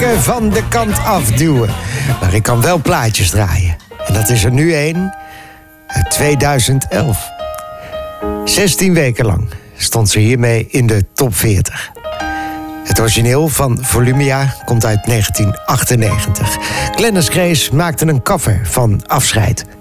weken van de kant afduwen. Maar ik kan wel plaatjes draaien. En dat is er nu één uit 2011. 16 weken lang stond ze hiermee in de top 40. Het origineel van Volumia komt uit 1998. Glennis Grace maakte een cover van Afscheid.